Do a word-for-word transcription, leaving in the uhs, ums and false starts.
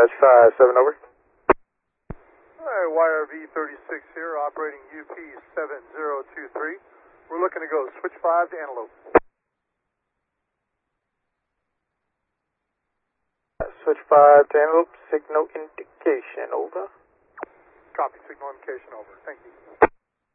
Dispatch five seven over. Alright, Y R V thirty-six here, operating U P seven zero two three. We're looking to go switch five to Antelope. Switch five to Antelope, signal indication, over. Copy, signal indication over. Thank you.